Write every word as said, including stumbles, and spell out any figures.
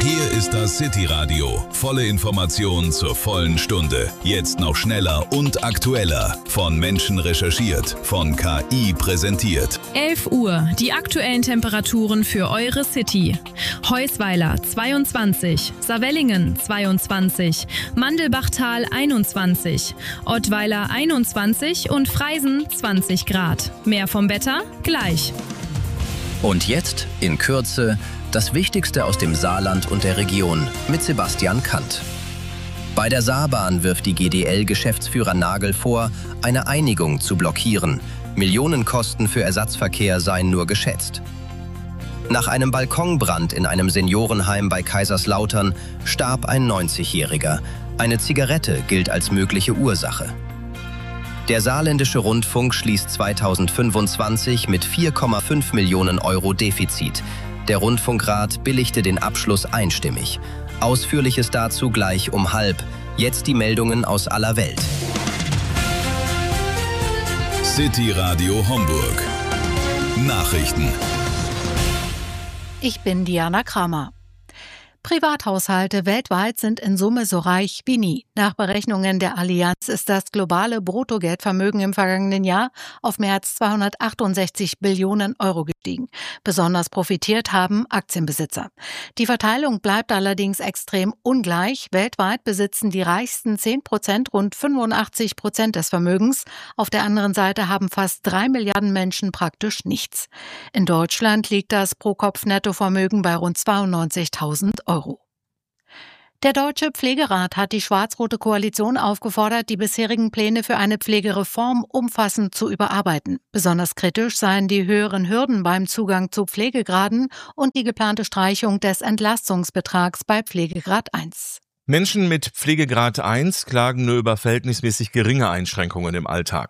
Hier ist das City Radio. Volle Informationen zur vollen Stunde. Jetzt noch schneller und aktueller. Von Menschen recherchiert, von K I präsentiert. elf Uhr, die aktuellen Temperaturen für eure City. Heusweiler zweiundzwanzig, Savellingen zweiundzwanzig, Mandelbachtal einundzwanzig, Ottweiler einundzwanzig und Freisen zwanzig Grad. Mehr vom Wetter gleich. Und jetzt in Kürze das Wichtigste aus dem Saarland und der Region mit Sebastian Kandt. Bei der Saarbahn wirft die G D L-Geschäftsführer Nagel vor, eine Einigung zu blockieren. Millionenkosten für Ersatzverkehr seien nur geschätzt. Nach einem Balkonbrand in einem Seniorenheim bei Kaiserslautern starb ein neunzigjähriger. Eine Zigarette gilt als mögliche Ursache. Der Saarländische Rundfunk schließt zweitausendfünfundzwanzig mit vier Komma fünf Millionen Euro Defizit. Der Rundfunkrat billigte den Abschluss einstimmig. Ausführliches dazu gleich um halb. Jetzt die Meldungen aus aller Welt. City Radio Homburg. Nachrichten. Ich bin Diana Kramer. Privathaushalte weltweit sind in Summe so reich wie nie. Nach Berechnungen der Allianz ist das globale Bruttogeldvermögen im vergangenen Jahr auf mehr als zweihundertachtundsechzig Billionen Euro gestiegen. Besonders profitiert haben Aktienbesitzer. Die Verteilung bleibt allerdings extrem ungleich. Weltweit besitzen die reichsten zehn Prozent rund fünfundachtzig Prozent des Vermögens. Auf der anderen Seite haben fast drei Milliarden Menschen praktisch nichts. In Deutschland liegt das Pro-Kopf-Nettovermögen bei rund zweiundneunzigtausend Euro. Der Deutsche Pflegerat hat die schwarz-rote Koalition aufgefordert, die bisherigen Pläne für eine Pflegereform umfassend zu überarbeiten. Besonders kritisch seien die höheren Hürden beim Zugang zu Pflegegraden und die geplante Streichung des Entlastungsbetrags bei Pflegegrad eins. Menschen mit Pflegegrad eins klagen nur über verhältnismäßig geringe Einschränkungen im Alltag.